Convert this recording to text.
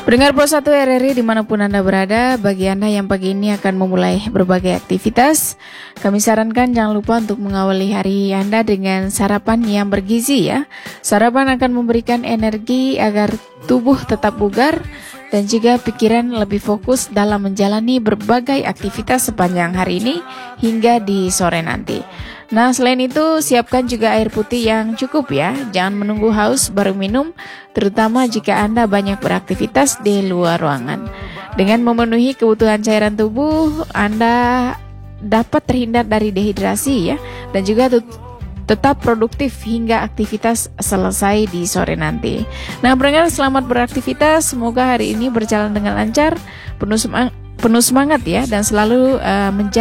Pendengar Pro 1 RRI dimanapun Anda berada, bagi Anda yang pagi ini akan memulai berbagai aktivitas, kami sarankan jangan lupa untuk mengawali hari Anda dengan sarapan yang bergizi ya. Sarapan akan memberikan energi agar tubuh tetap bugar dan juga pikiran lebih fokus dalam menjalani berbagai aktivitas sepanjang hari ini hingga di sore nanti. Nah, selain itu, siapkan juga air putih yang cukup ya. Jangan menunggu haus baru minum, terutama jika Anda banyak beraktivitas di luar ruangan. Dengan memenuhi kebutuhan cairan tubuh, Anda dapat terhindar dari dehidrasi ya, dan juga tetap produktif hingga aktivitas selesai di sore nanti. Nah, pendengar, selamat beraktivitas. Semoga hari ini berjalan dengan lancar, penuh semangat ya, dan selalu menjaga